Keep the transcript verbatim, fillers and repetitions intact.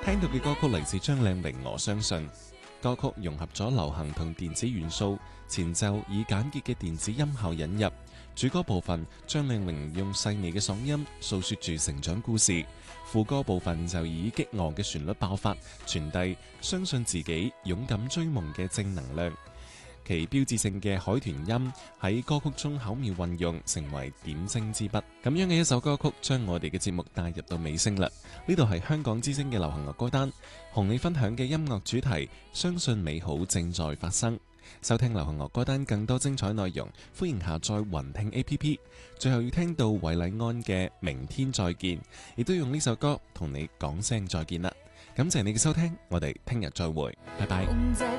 聽到嘅歌曲嚟自張靚穎，我相信歌曲融合咗流行同電子元素，前奏以簡潔嘅電子音效引入，主歌部分張靚穎用細膩嘅嗓音訴說住成長故事，副歌部分就以激昂嘅旋律爆發，傳遞相信自己、勇敢追夢嘅正能量。其標誌性嘅海豚音喺歌曲中巧妙運用，成為點睛之筆。咁樣嘅一首歌曲，將我哋嘅節目帶入到尾聲啦。呢度係香港之聲嘅流行樂歌單，同你分享嘅音樂主題，相信美好正在發生。收聽流行樂歌單更多精彩內容，歡迎下載雲聽 A P P。最後要聽到韋禮安嘅《明天再見》，亦都用呢首歌同你講聲再見啦。感謝你嘅收聽，我哋聽日再會，拜拜。